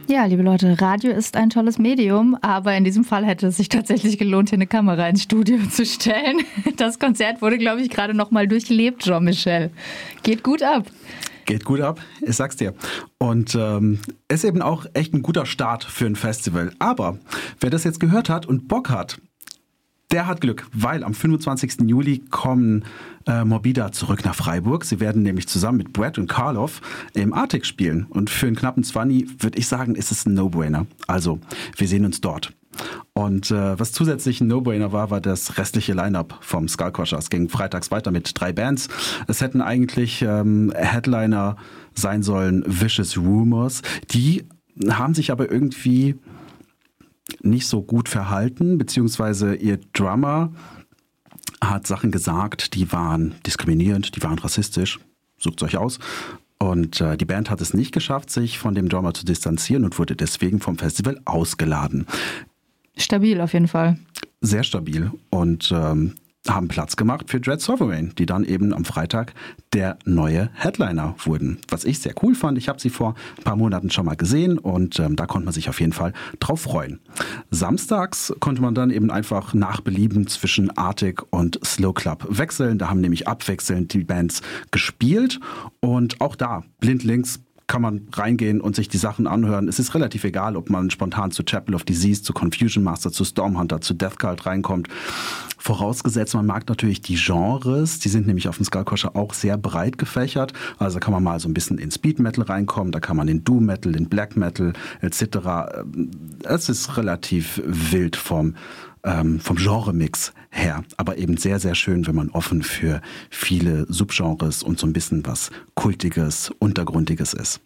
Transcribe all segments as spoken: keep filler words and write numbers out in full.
Ja, liebe Leute, Radio ist ein tolles Medium, aber in diesem Fall hätte es sich tatsächlich gelohnt, hier eine Kamera ins Studio zu stellen. Das Konzert wurde, glaube ich, gerade noch mal durchlebt, Jean-Michel. Geht gut ab. Geht gut ab, ich sag's dir. Und ähm, ist eben auch echt ein guter Start für ein Festival. Aber wer das jetzt gehört hat und Bock hat, der hat Glück, weil am fünfundzwanzigsten Juli kommen äh, Morbida zurück nach Freiburg. Sie werden nämlich zusammen mit Brett und Karloff im Arctic spielen. Und für einen knappen zwanzig würde ich sagen, ist es ein No-Brainer. Also, wir sehen uns dort. Und äh, was zusätzlich ein No-Brainer war, war das restliche Line-Up vom Skullcrusher. Es ging freitags weiter mit drei Bands. Es hätten eigentlich ähm, Headliner sein sollen Vicious Rumors. Die haben sich aber irgendwie nicht so gut verhalten, beziehungsweise ihr Drummer hat Sachen gesagt, die waren diskriminierend, die waren rassistisch. Sucht euch aus. Und äh, die Band hat es nicht geschafft, sich von dem Drummer zu distanzieren und wurde deswegen vom Festival ausgeladen. Stabil auf jeden Fall. Sehr stabil und ähm, haben Platz gemacht für Dread Sovereign, die dann eben am Freitag der neue Headliner wurden. Was ich sehr cool fand, ich habe sie vor ein paar Monaten schon mal gesehen und ähm, da konnte man sich auf jeden Fall drauf freuen. Samstags konnte man dann eben einfach nach Belieben zwischen Arctic und Slow Club wechseln. Da haben nämlich abwechselnd die Bands gespielt und auch da blindlings kann man reingehen und sich die Sachen anhören. Es ist relativ egal, ob man spontan zu Chapel of Disease, zu Confusion Master, zu Stormhunter, zu Death Cult reinkommt. Vorausgesetzt, man mag natürlich die Genres. Die sind nämlich auf dem Skullcrusher auch sehr breit gefächert. Also da kann man mal so ein bisschen in Speed Metal reinkommen, da kann man in Doom Metal, in Black Metal et cetera. Es ist relativ wild vom ähm, vom Genre-Mix her, aber eben sehr, sehr schön, wenn man offen für viele Subgenres und so ein bisschen was Kultiges, Untergrundiges ist.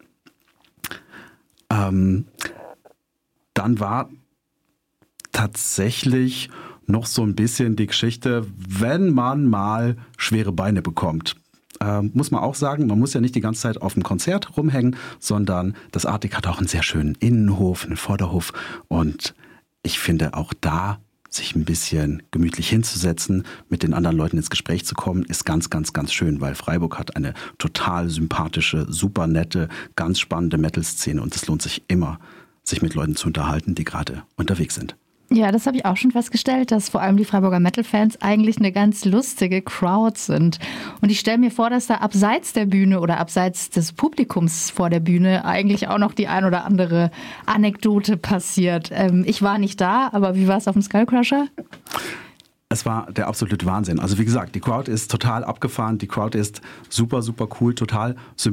Ähm, dann war tatsächlich noch so ein bisschen die Geschichte, wenn man mal schwere Beine bekommt. Ähm, muss man auch sagen, man muss ja nicht die ganze Zeit auf dem Konzert rumhängen, sondern das Arctic hat auch einen sehr schönen Innenhof, einen Vorderhof und ich finde auch da sich ein bisschen gemütlich hinzusetzen, mit den anderen Leuten ins Gespräch zu kommen, ist ganz, ganz, ganz schön, weil Freiburg hat eine total sympathische, super nette, ganz spannende Metal-Szene und es lohnt sich immer, sich mit Leuten zu unterhalten, die gerade unterwegs sind. Ja, das habe ich auch schon festgestellt, dass vor allem die Freiburger Metal-Fans eigentlich eine ganz lustige Crowd sind. Und ich stelle mir vor, dass da abseits der Bühne oder abseits des Publikums vor der Bühne eigentlich auch noch die ein oder andere Anekdote passiert. Ähm, ich war nicht da, aber wie war es auf dem Skullcrusher? Es war der absolute Wahnsinn. Also wie gesagt, die Crowd ist total abgefahren, die Crowd ist super, super cool, total sympathisch.